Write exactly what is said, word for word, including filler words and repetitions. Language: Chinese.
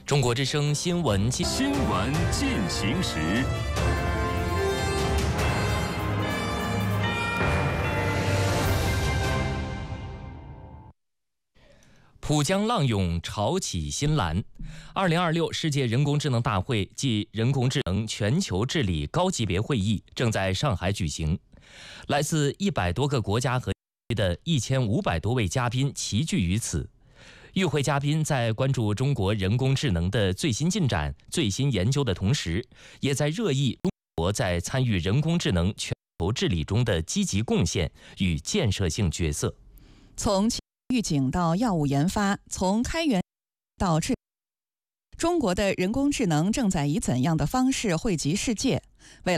中国之声新闻进新闻进行时。 浦江浪涌潮起新澜。二零二六世界人工智能大会暨人工智能全球治理高级别会议正在上海举行，来自一百多个国家和地区的一千五百多位嘉宾齐聚于此。与会嘉宾在关注中国人工智能的最新进展、最新研究的同时，也在热议中国在参与人工智能全球治理中的积极贡献与建设性角色。 从预警到药物研发，从开源到治，中国的人工智能正在以怎样的方式惠及世界？未来